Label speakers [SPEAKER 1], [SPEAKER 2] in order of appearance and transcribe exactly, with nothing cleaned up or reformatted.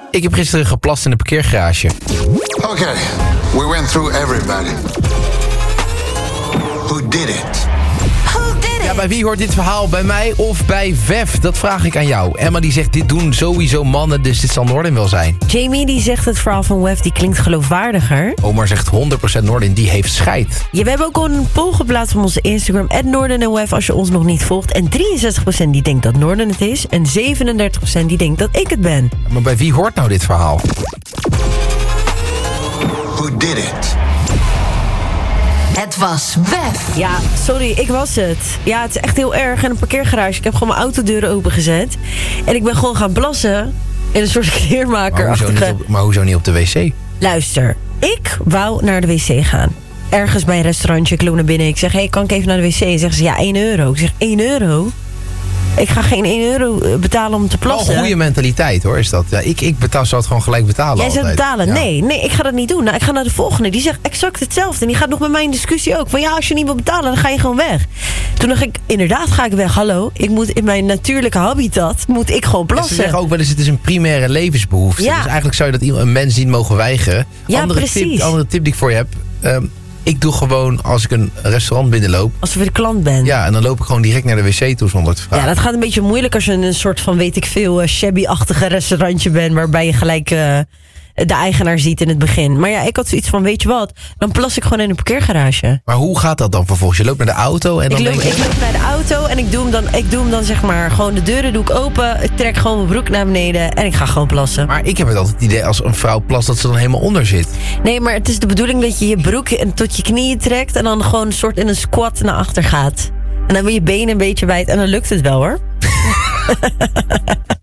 [SPEAKER 1] Ik heb gisteren geplast in de parkeergarage.
[SPEAKER 2] Okay, we went through everybody. Who did it?
[SPEAKER 1] Ja, bij wie hoort dit verhaal? Bij mij of bij Vef? Dat vraag ik aan jou. Emma die zegt, dit doen sowieso mannen, dus dit zal Noordin wel zijn.
[SPEAKER 3] Jamie die zegt, het verhaal van Wef die klinkt geloofwaardiger.
[SPEAKER 1] Omar zegt honderd procent Noordin, die heeft scheid.
[SPEAKER 3] Ja, we hebben ook al een poll geplaatst op onze Instagram, at Noordin en Wef, als je ons nog niet volgt. En drieënzestig procent die denkt dat Noordin het is. En zevenendertig procent die denkt dat ik het ben.
[SPEAKER 1] Maar bij wie hoort nou dit verhaal?
[SPEAKER 2] Who did it?
[SPEAKER 4] Het was Wef.
[SPEAKER 3] Ja, sorry, ik was het. Ja, het is echt heel erg. In een parkeergarage. Ik heb gewoon mijn autodeuren opengezet. En ik ben gewoon gaan plassen. In een soort kleermaker.
[SPEAKER 1] Maar hoezo, niet op, maar hoezo niet op de wc?
[SPEAKER 3] Luister, ik wou naar de wc gaan. Ergens bij een restaurantje, ik loop naar binnen. Ik zeg, hey, kan ik even naar de wc? En zeggen ze, ja, één euro. Ik zeg, één euro? Ik ga geen één euro betalen om te plassen.
[SPEAKER 1] Wel goede mentaliteit hoor, is dat. Ja, ik, ik betaal, zou het gewoon gelijk betalen.
[SPEAKER 3] Jij zou
[SPEAKER 1] altijd.
[SPEAKER 3] betalen?
[SPEAKER 1] Ja.
[SPEAKER 3] Nee, nee, ik ga dat niet doen. Nou, ik ga naar de volgende. Die zegt exact hetzelfde. En die gaat nog met mij in discussie ook. Van ja, als je niet wil betalen, dan ga je gewoon weg. Toen dacht ik, inderdaad ga ik weg. Hallo, ik moet in mijn natuurlijke habitat, moet ik gewoon plassen.
[SPEAKER 1] Ze zeggen ook wel eens, het is een primaire levensbehoefte.
[SPEAKER 3] Ja.
[SPEAKER 1] Dus eigenlijk zou je dat iemand- een mens niet mogen weigeren.
[SPEAKER 3] Ja,
[SPEAKER 1] andere
[SPEAKER 3] precies.
[SPEAKER 1] Tip, andere tip die ik voor je heb. Um, ik doe gewoon, als ik een restaurant binnenloop.
[SPEAKER 3] Als je de klant bent.
[SPEAKER 1] Ja, en dan loop ik gewoon direct naar de wc toe zonder te vragen.
[SPEAKER 3] Ja, dat gaat een beetje moeilijk als je een soort van, weet ik veel, uh, shabby-achtige restaurantje bent, waarbij je gelijk uh, de eigenaar ziet in het begin. Maar ja, ik had zoiets van, weet je wat, dan plas ik gewoon in een parkeergarage.
[SPEAKER 1] Maar hoe gaat dat dan vervolgens? Je loopt naar de auto en dan
[SPEAKER 3] Ik loop,
[SPEAKER 1] denk je...
[SPEAKER 3] ik loop naar de auto en ik doe hem dan, ik doe hem dan zeg maar, gewoon de deuren doe ik open, ik trek gewoon mijn broek naar beneden en ik ga gewoon plassen.
[SPEAKER 1] Maar ik heb het altijd het idee, als een vrouw plast, dat ze dan helemaal onder zit.
[SPEAKER 3] Nee, maar het is de bedoeling dat je je broek tot je knieën trekt en dan gewoon een soort in een squat naar achter gaat. En dan wil je benen een beetje wijd en dan lukt het wel hoor.